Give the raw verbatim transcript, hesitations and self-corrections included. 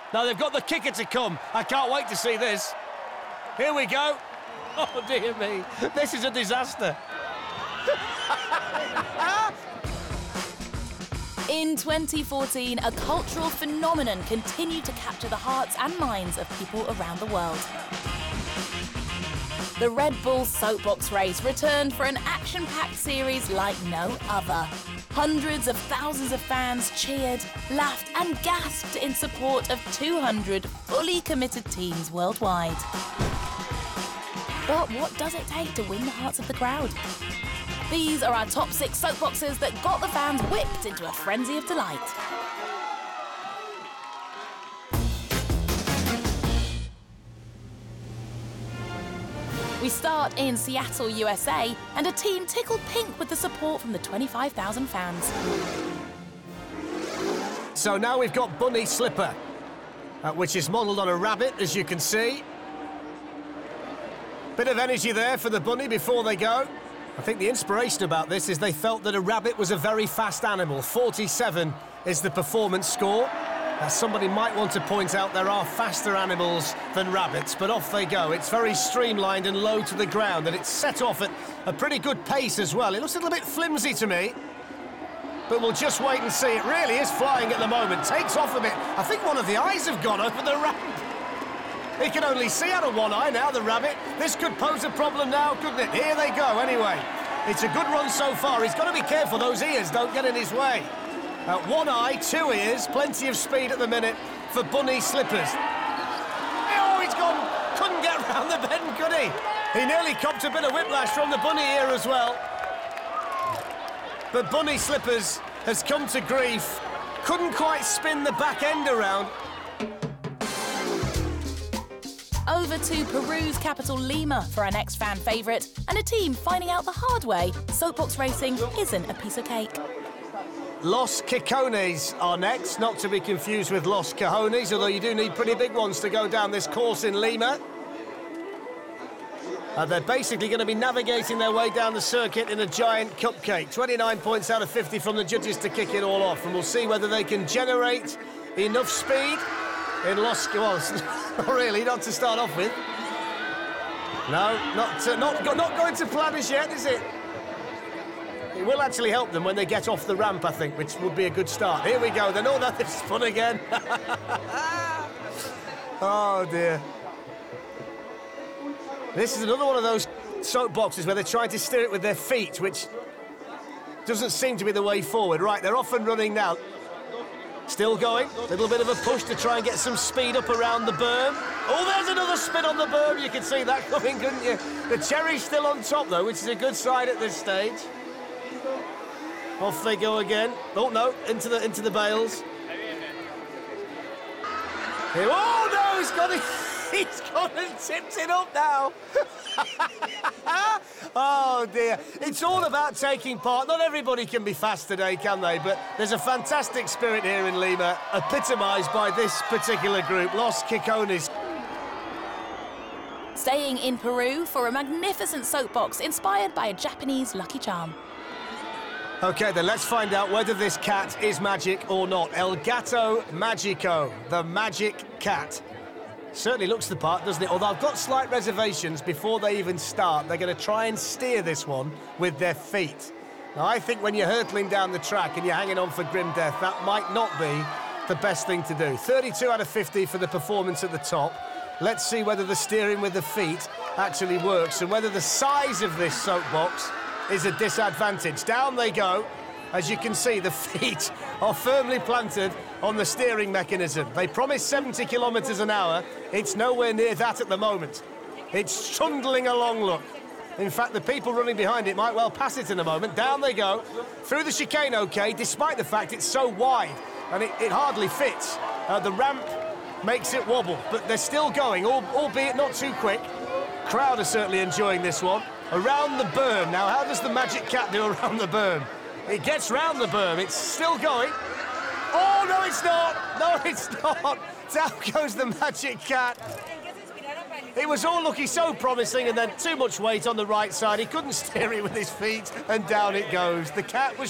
Now they've got the kicker to come. I can't wait to see this. Here we go. Oh, dear me. This is a disaster. In twenty fourteen, a cultural phenomenon continued to capture the hearts and minds of people around the world. The Red Bull Soapbox Race returned for an action-packed series like no other. Hundreds of thousands of fans cheered, laughed and gasped in support of two hundred fully committed teams worldwide. But what does it take to win the hearts of the crowd? These are our top six soapboxes that got the fans whipped into a frenzy of delight. We start in Seattle, U S A, and a team tickled pink with the support from the twenty-five thousand fans. So now we've got Bunny Slipper, uh, which is modelled on a rabbit, as you can see. Bit of energy there for the bunny before they go. I think the inspiration about this is they felt that a rabbit was a very fast animal. forty-seven is the performance score. As somebody might want to point out, there are faster animals than rabbits, but off they go. It's very streamlined and low to the ground, and it's set off at a pretty good pace as well. It looks a little bit flimsy to me, but we'll just wait and see. It really is flying at the moment. Takes off a bit. I think one of the eyes have gone over the ramp. He can only see out of one eye now, the rabbit. This could pose a problem now, couldn't it? Here they go, anyway. It's a good run so far. He's got to be careful. Those ears don't get in his way. Uh, one eye, two ears, plenty of speed at the minute for Bunny Slippers. Oh, he's gone. Couldn't get round the bend, could he? He nearly copped a bit of whiplash from the bunny ear as well. But Bunny Slippers has come to grief. Couldn't quite spin the back end around. Over to Peru's capital, Lima, for our next fan favourite, and a team finding out the hard way soapbox racing isn't a piece of cake. Los Cajones are next, not to be confused with Los Cajones, although you do need pretty big ones to go down this course in Lima. Uh, they're basically going to be navigating their way down the circuit in a giant cupcake. twenty-nine points out of fifty from the judges to kick it all off, and we'll see whether they can generate enough speed in Los Cajones. Not really, not to start off with. No, not, uh, not, not going to plan as yet, is it? It will actually help them when they get off the ramp, I think, which would be a good start. Here we go, then. Oh, that is fun again. Oh, dear. This is another one of those soapboxes where they're trying to steer it with their feet, which doesn't seem to be the way forward. Right, they're off and running now. Still going. A little bit of a push to try and get some speed up around the berm. Oh, there's another spin on the berm. You can see that coming, couldn't you? The cherry's still on top, though, which is a good sign at this stage. Off they go again. Oh, no, into the into the bales. Here, oh, no, he's got it. He's gone and tipped it up now. Oh, dear. It's all about taking part. Not everybody can be fast today, can they? But there's a fantastic spirit here in Lima, epitomised by this particular group, Los Cajones. Staying in Peru for a magnificent soapbox inspired by a Japanese Lucky Charm. OK, then let's find out whether this cat is magic or not. El Gato Magico, the magic cat. Certainly looks the part, doesn't it? Although I've got slight reservations before they even start. They're going to try and steer this one with their feet. Now, I think when you're hurtling down the track and you're hanging on for grim death, that might not be the best thing to do. thirty-two out of fifty for the performance at the top. Let's see whether the steering with the feet actually works and whether the size of this soapbox is a disadvantage. Down they go. As you can see, the feet are firmly planted on the steering mechanism. They promised seventy kilometres an hour. It's nowhere near that at the moment. It's trundling along, look. In fact, the people running behind it might well pass it in a moment. Down they go. Through the chicane, OK, despite the fact it's so wide and it, it hardly fits. Uh, the ramp makes it wobble, but they're still going, albeit not too quick. Crowd are certainly enjoying this one. Around the berm. Now, how does the magic cat do around the berm? It gets round the berm. It's still going. Oh, no, it's not. No, it's not. Down goes the magic cat. It was all looking so promising, and then too much weight on the right side. He couldn't steer it with his feet, and down it goes. The cat was